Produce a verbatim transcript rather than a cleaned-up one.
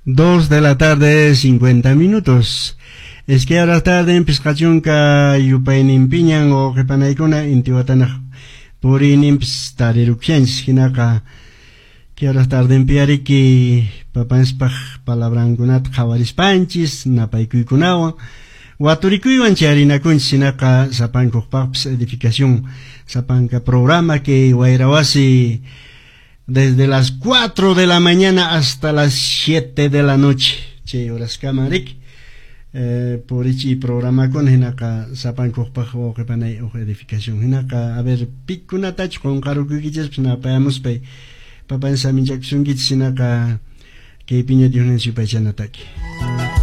Dos de la tarde, cincuenta minutos. Es que ahora tarde en Piscachunca, Yupainin Piñan o Repanaicuna, Intihuatana, Purinim Starirukjens, Hinaka, que ahora tarde en Piariki, Papanspach, Palabrangunat, Javarispanchis, Napaikuikunawa, Waturikuiwan Charinakunch, Sinaka, Sapanko Paps Edificación, Sapanka programa que Wairawasi, desde las cuatro de la mañana hasta las siete de la noche. Che horas kamarik. Eh, por ichi programa con hinaka sapan kokpajo que panay o edificación. Hinaka a ver pikuna tach con karuku giches pna paamos pe papan samin jackson gits hinaka que piña de un en su pachanataki.